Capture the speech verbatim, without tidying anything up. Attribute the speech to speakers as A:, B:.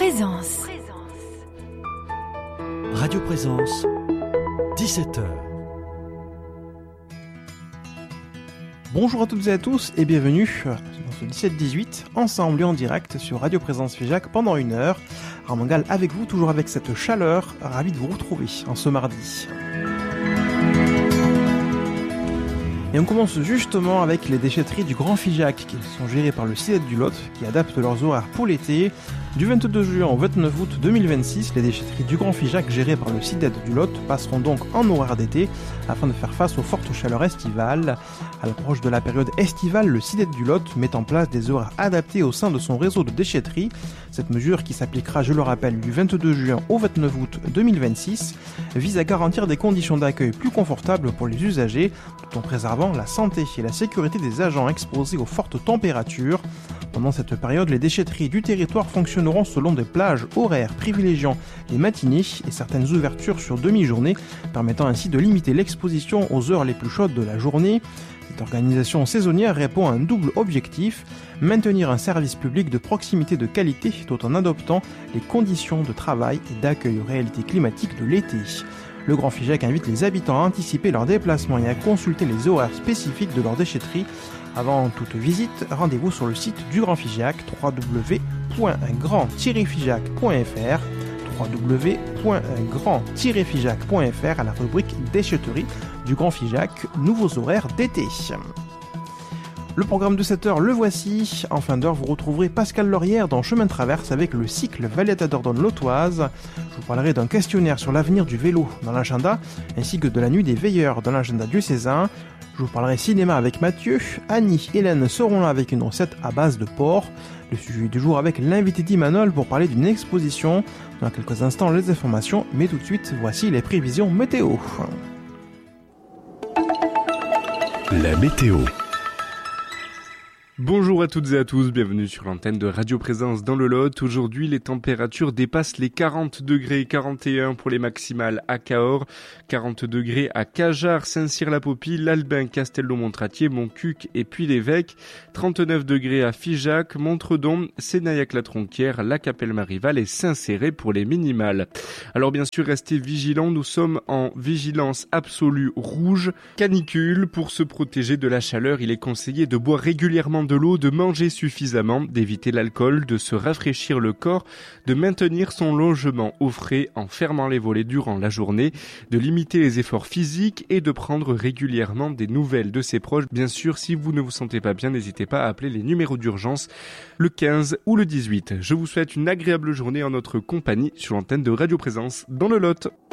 A: Présence.
B: Radio Présence, dix-sept heures.
C: Bonjour à toutes et à tous et bienvenue dans ce dix-sept dix-huit, ensemble et en direct sur Radio Présence Figeac pendant une heure. Armand Gall avec vous, toujours avec cette chaleur, ravi de vous retrouver en ce mardi. Et on commence justement avec les déchetteries du Grand Figeac qui sont gérées par le C I D du Lot qui adapte leurs horaires pour l'été. Du vingt-deux juin au vingt-neuf août deux mille vingt-six, les déchetteries du Grand Figeac gérées par le C I D du Lot passeront donc en horaire d'été afin de faire face aux fortes chaleurs estivales. À l'approche de la période estivale, le C I D du Lot met en place des horaires adaptés au sein de son réseau de déchetteries. Cette mesure, qui s'appliquera, je le rappelle, du vingt-deux juin au vingt-neuf août deux mille vingt-six, vise à garantir des conditions d'accueil plus confortables pour les usagers, tout en préservant la santé et la sécurité des agents exposés aux fortes températures. Pendant cette période, les déchetteries du territoire fonctionneront selon des plages horaires privilégiant les matinées et certaines ouvertures sur demi-journée, permettant ainsi de limiter l'exposition aux heures les plus chaudes de la journée. Cette organisation saisonnière répond à un double objectif, maintenir un service public de proximité de qualité tout en adoptant les conditions de travail et d'accueil aux réalités climatiques de l'été. Le Grand Figeac invite les habitants à anticiper leurs déplacements et à consulter les horaires spécifiques de leur déchetterie. Avant toute visite, rendez-vous sur le site du Grand Figeac, w w w point grand tiret figeac point f r, w w w point grand tiret figeac point f r à la rubrique déchetterie du Grand Figeac, nouveaux horaires d'été. Le programme de cette heure, le voici. En fin d'heure, vous retrouverez Pascal Laurière dans Chemin de Traverse avec le cycle Valletta d'Ordonne Lotoise. Je vous parlerai d'un questionnaire sur l'avenir du vélo dans l'agenda, ainsi que de la nuit des veilleurs dans l'agenda diocésain. Je vous parlerai cinéma avec Mathieu. Annie et Hélène seront là avec une recette à base de porc. Le sujet du jour avec l'invité d'Imanol pour parler d'une exposition. Dans quelques instants, les informations, mais tout de suite, voici les prévisions météo.
B: La météo.
D: Bonjour à toutes et à tous, bienvenue sur l'antenne de Radio Présence dans le Lot. Aujourd'hui, les températures dépassent les quarante degrés, quarante et un pour les maximales à Cahors, quarante degrés à Cajar, Saint-Cyr-la-Popie, l'Albin, Castelnau-Montratier, Montcuq et puis l'Évêque, trente-neuf degrés à Figeac, Montredon, Sénaillac-la-Tronquière, la Capelle-Marival et Saint-Céré pour les minimales. Alors bien sûr, restez vigilants, nous sommes en vigilance absolue rouge, canicule. Pour se protéger de la chaleur, il est conseillé de boire régulièrement de l'eau, de manger suffisamment, d'éviter l'alcool, de se rafraîchir le corps, de maintenir son logement au frais en fermant les volets durant la journée, de limiter les efforts physiques et de prendre régulièrement des nouvelles de ses proches. Bien sûr, si vous ne vous sentez pas bien, n'hésitez pas à appeler les numéros d'urgence, le quinze ou le dix-huit. Je vous souhaite une agréable journée en notre compagnie sur l'antenne de Radio Présence dans le Lot.